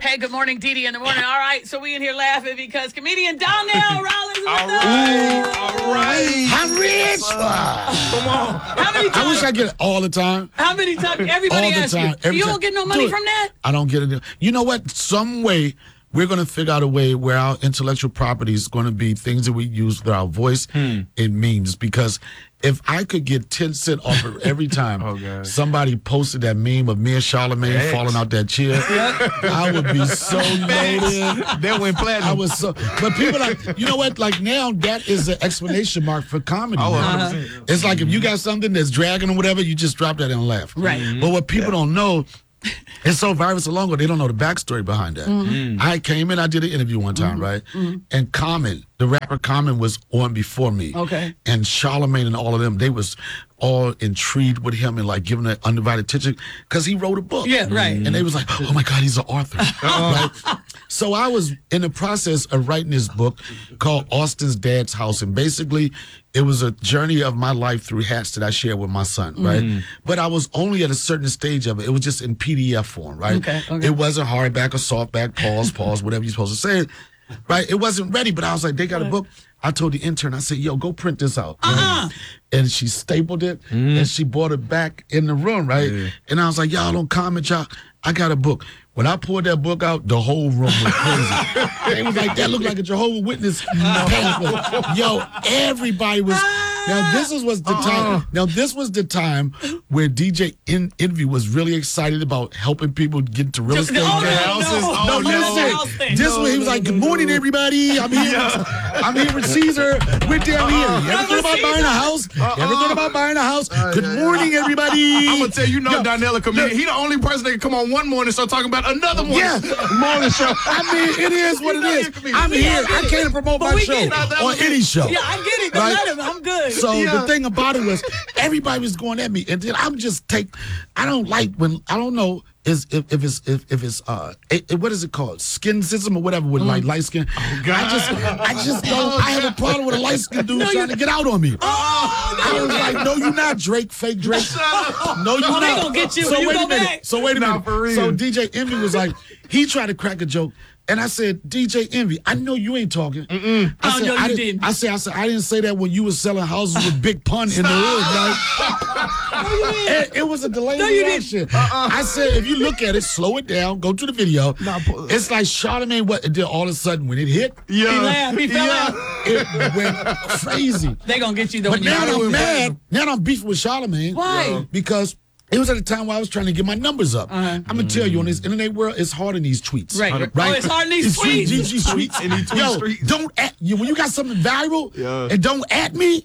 Hey, good morning, Dee Dee in the morning. All right, so we in here laughing because comedian Donnell Rollins is with us. All right. I'm rich. Come on. How many times? I wish I get it all the time. How many times? Everybody All the asks time. you. Every You time. don't get no money Dude, from that? I don't get it. You know what? Some way we're going to figure out a way where our intellectual property is going to be things that we use with our voice in memes. Because if I could get 10 cents off of every time somebody posted that meme of me and Charlamagne falling out that chair, I would be so loaded. That went platinum. I was so, but people like, you know what? Like now, that is an explanation mark for comedy. Oh, now. 100%. It's like if you got something that's dragging or whatever, you just drop that and laugh. Right. But what people don't know, it's so viral so long ago, they don't know the backstory behind that. I came in, I did an interview one time, right? And Common, the rapper Common, was on before me. Okay. And Charlamagne and all of them, they was all intrigued with him and like giving an undivided attention because he wrote a book. Yeah, right. And they was like, oh my God, he's an author. Right? So I was in the process of writing this book called Austin's Dad's House. And basically, it was a journey of my life through hats that I shared with my son, right? But I was only at a certain stage of it. It was just in PDF form, right? Okay. It wasn't hardback or softback, pause, whatever you're supposed to say. Right? It wasn't ready, but I was like, they got a book. I told the intern, I said, yo, go print this out. Right? And she stapled it, and she brought it back in the room, right? And I was like, y'all don't comment, y'all. I got a book. When I pulled that book out, the whole room was crazy. They was like, that looked like a Jehovah's Witness pamphlet. Yo, everybody was. Now this was the time. Now this was the time where DJ Envy was really excited about helping people get into real estate. Listen. This one, he was like, "Good morning, everybody. I'm here. I'm here with Caesar. We're down here. You ever thought about buying a house? Ever thought about buying a house? Good morning, everybody. I'm gonna tell you, Donnell, a comedian. He the only person that can come on one morning and start talking about another morning. Yeah, morning show. I mean, it is what it is. I'm here. I can't promote my show on any show. Yeah, I get it. Don't let him. I'm good. So the thing about it was, everybody was going at me, and then I'm just I don't like when I don't know if it's what is it called, skin-sism or whatever with like light skin. Oh God. I just don't. I have a problem with a light skin dude trying to get out on me. I was like, no, you're not Drake, fake Drake. No, you're not. They gonna get you when you go back. So wait a minute. For real. So DJ Envy was like, he tried to crack a joke. And I said, DJ Envy, I know you ain't talking. I know you didn't. I said, I didn't say that when you was selling houses with Big Pun in the hood, right? It was a delayed reaction. I said, if you look at it, slow it down, go to the video. It's like Charlamagne, what it did all of a sudden when it hit. He laughed. He fell out. It went crazy. They gonna get you though. But now I'm mad. Now I'm beefing with Charlamagne. Why? Because it was at a time where I was trying to get my numbers up. I'm going to tell you, on this internet world, it's hard in these tweets. Right. Oh, it's hard in these tweets. These tweets. In these tweet Yo, streets. don't at you. When you got something valuable and don't at me,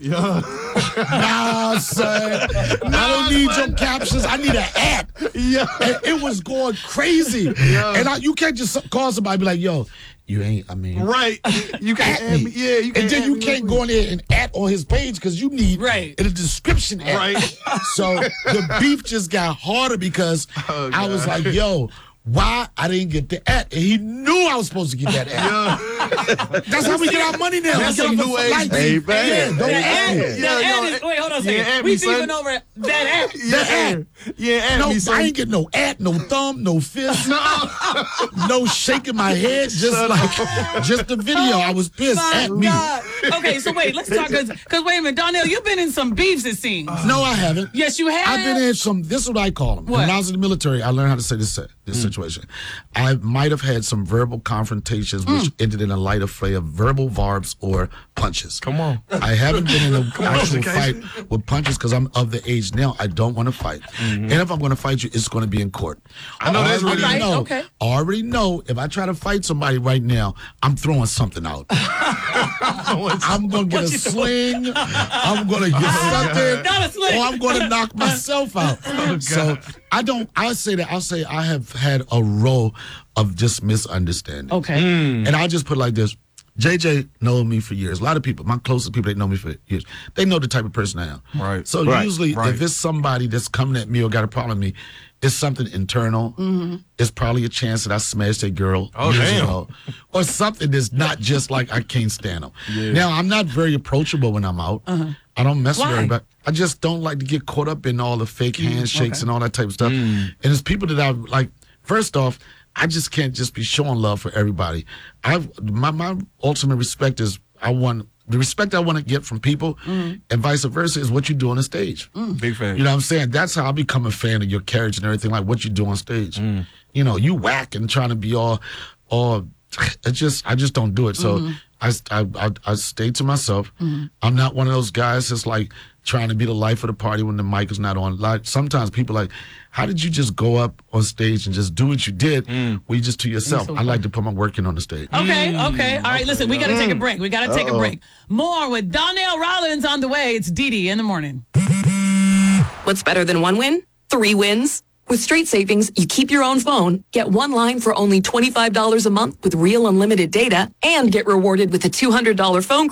nah, son. I don't need your captions. I need an at. And it was going crazy. And you can't just call somebody and be like, yo, you ain't, right. You can't at me. Yeah, you can't. And then you can't go in there and at on his page because you need in a description at. Right. So the beef just got harder because I was like, yo, why I didn't get the at? And he knew I was supposed to get that at. That's how we get our money now. That's a new age. Hey, man. Wait, hold on a second. We beefing over that at. No, I ain't getting no at, no thumb, no fist, no shaking my head, just the video. I was pissed at me. Okay, so wait, let's talk, because wait a minute, Donnell, you've been in some beefs, it seems. No, I haven't. Yes, you have. I've been in some, this is what I call them. What? When I was in the military, I learned how to say this situation. I might have had some verbal confrontations which ended in a lighter fray of verbal verbs or punches. Come on. I haven't been in an actual fight with punches because I'm of the age now. I don't want to fight. And if I'm going to fight you, it's going to be in court. I know that's really right. know, Okay. I already know if I try to fight somebody right now, I'm throwing something out. I'm going to get a sling. I'm going to get something. Not a sling. Or I'm going to knock myself out. So I'll say I have had a row of just misunderstanding. Okay. And I'll just put it like this. JJ knows me for years. A lot of people, my closest people, they know me for years. They know the type of person I am. Right. So usually if it's somebody that's coming at me or got a problem with me, it's something internal. It's probably a chance that I smashed a girl years ago. Or something that's not just like I can't stand them. Now, I'm not very approachable when I'm out. I don't mess with everybody. I just don't like to get caught up in all the fake handshakes and all that type of stuff. And it's people that I like, first off, I just can't just be showing love for everybody. My ultimate respect is the respect I want to get from people, and vice versa, is what you do on the stage. Big fan. You know what I'm saying? That's how I become a fan of your character and everything, like what you do on stage. You know, you whack and trying to be all. I just don't do it. So I stay to myself. I'm not one of those guys that's like trying to be the life of the party when the mic is not on. Like sometimes people are like, how did you just go up on stage and just do what you did? Well, you just to yourself. I like to put my work in on the stage. Okay. All right, listen, we got to take a break. Take a break. More with Donnell Rawlings on the way. It's Dee in the morning. What's better than one win? 3 wins. With Straight Savings, you keep your own phone, get one line for only $25 a month with real unlimited data, and get rewarded with a $200 phone